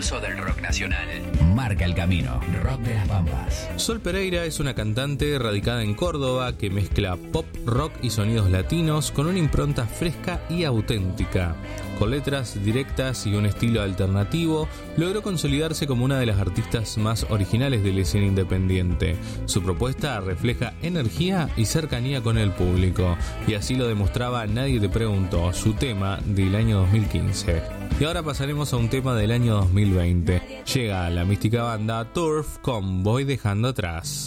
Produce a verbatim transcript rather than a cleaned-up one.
pulso del rock nacional. Marca el camino. Rock de las Pampas. Sol Pereira es una cantante radicada en Córdoba que mezcla pop, rock y sonidos latinos con una impronta fresca y auténtica. Con letras directas y un estilo alternativo, logró consolidarse como una de las artistas más originales de la escena independiente. Su propuesta refleja energía y cercanía con el público, y así lo demostraba Nadie te preguntó, su tema del año dos mil quince. Y ahora pasaremos a un tema del año dos mil veinte. Llega la mística banda Turf con Voy dejando atrás.